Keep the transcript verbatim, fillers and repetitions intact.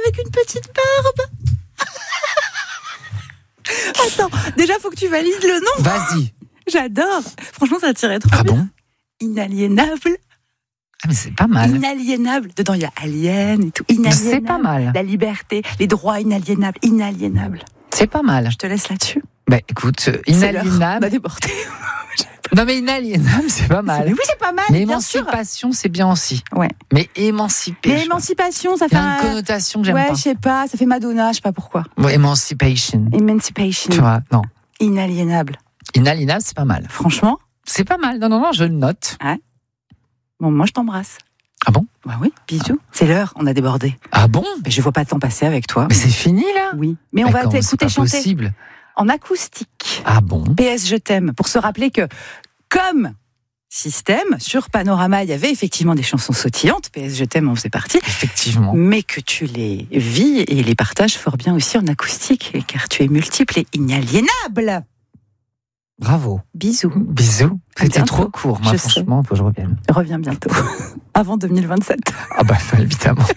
avec une petite barbe. Attends, déjà, faut que tu valides le nom. Vas-y. J'adore. Franchement, ça tirait trop Ah bien. bon? Inaliénable. Ah, mais c'est pas mal. Inaliénable. Dedans, il y a alien et tout. Inaliénable. C'est pas mal. La liberté, les droits inaliénables. Inaliénable. C'est pas mal. Je te laisse là-dessus. Bah écoute, C'est l'heure. inaliénable. On a débordé. Non mais inaliénable, c'est pas mal. Oui, c'est pas mal. Mais bien sûr. émancipation, c'est bien aussi. Ouais. Mais émanciper. Mais je sais pas. émancipation, ça Il y fait a une un... connotation que j'aime Ouais, pas. je sais pas, ça fait Madonna, je sais pas pourquoi. Ouais, Emancipation. Emancipation. Tu vois, non. Inaliénable. Inaliénable, c'est pas mal. Franchement, C'est pas mal. Non, non, non, je le note. bon, moi je t'embrasse. Ah bon? Bah oui, bisous. C'est l'heure, on a débordé. Ah bon? Mais je vois pas le temps passer avec toi. Mais c'est fini là? Oui. Mais on Mais va comment, c'est t'écouter pas chanter possible. en acoustique. Ah bon? P S Je t'aime. Pour se rappeler que, comme Système, sur Panorama, il y avait effectivement des chansons sautillantes. P S Je t'aime en faisait partie. Effectivement. Mais que tu les vis et les partages fort bien aussi en acoustique, car tu es multiple et inaliénable. Bravo. Bisous. Bisous. C'était bientôt. trop court. Moi, Je franchement, faut que je revienne. Reviens bientôt. Avant deux mille vingt-sept. Ah bah, évidemment.